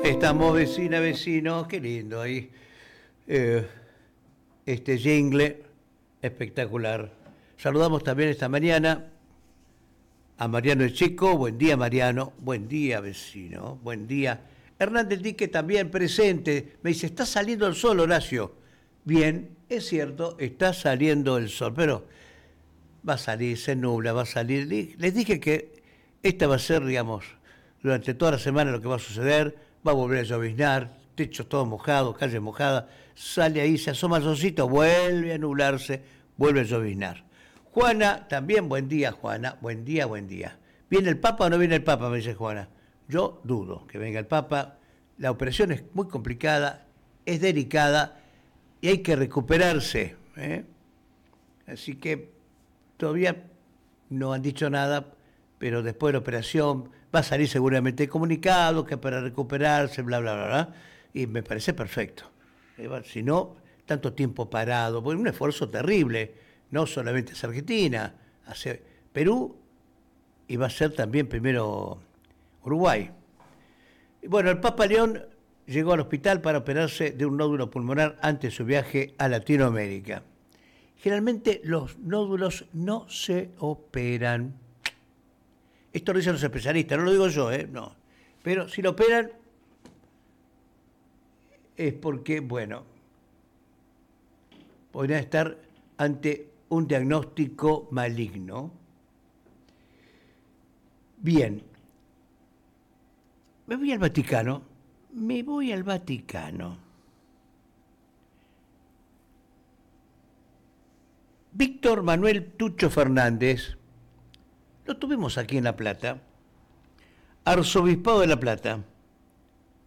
Estamos vecina, vecinos, qué lindo ahí. Este jingle espectacular. Saludamos también esta mañana a Mariano El Chico. Buen día, Mariano. Buen día, vecino. Buen día. Hernández Dique también presente. Me dice, está saliendo el sol, Horacio. Bien, es cierto, está saliendo el sol, pero va a salir, se nubla, va a salir. Les dije que esta va a ser, digamos, durante toda la semana lo que va a suceder. Va a volver a lloviznar, techos todos mojados, calles mojadas. Sale ahí, se asoma el solcito, vuelve a nublarse, vuelve a lloviznar. Juana, también buen día, Juana. Buen día, buen día. ¿Viene el Papa o no viene el Papa? Me dice Juana. Yo dudo que venga el Papa. La operación es muy complicada, es delicada y hay que recuperarse. Así que todavía no han dicho nada, pero después de la operación va a salir seguramente comunicado que para recuperarse, bla, bla, bla, bla. Y me parece perfecto. Si no, tanto tiempo parado, porque es un esfuerzo terrible. No solamente es Argentina, hace Perú y va a ser también primero Uruguay. Y bueno, el Papa León llegó al hospital para operarse de un nódulo pulmonar antes de su viaje a Latinoamérica. Generalmente los nódulos no se operan. Esto lo dicen los especialistas, no lo digo yo, no. Pero si lo operan es porque, bueno, podrían estar ante un diagnóstico maligno. Bien, me voy al Vaticano. Víctor Manuel Tucho Fernández, lo tuvimos aquí en La Plata, arzobispado de La Plata.